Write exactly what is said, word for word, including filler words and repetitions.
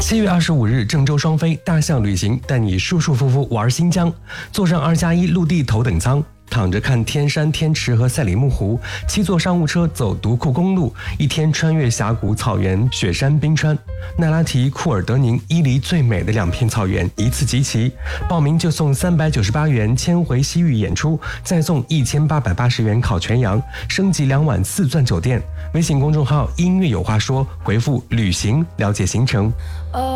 七月二十五日，郑州双飞大象旅行带你舒舒服服玩新疆，坐上二加一陆地头等舱。躺着看天山、天池和赛里木湖，七座商务车走独库公路，一天穿越峡谷、草原、雪山、冰川，奈拉提、库尔德宁、伊犁最美的两片草原一次集齐。报名就送三百九十八元千回西域演出，再送一千八百八十元烤全羊，升级两晚四钻酒店。微信公众号“音乐有话说”，回复“旅行”了解行程。